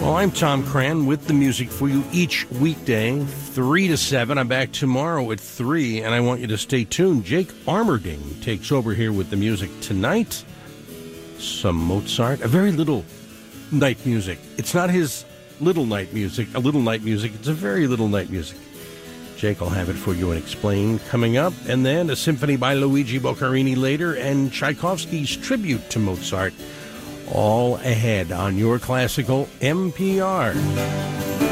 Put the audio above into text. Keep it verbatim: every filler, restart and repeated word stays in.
Well, I'm Tom Cran with the music for you each weekday, three to seven. I'm back tomorrow at three, and I want you to stay tuned. Jake Armerding takes over here with the music tonight. Some Mozart, a very little night music. It's not his little night music, a little night music. It's a very little night music. Jake will have it for you and explain coming up. And then a symphony by Luigi Boccherini later, and Tchaikovsky's tribute to Mozart. All ahead on your classical M P R.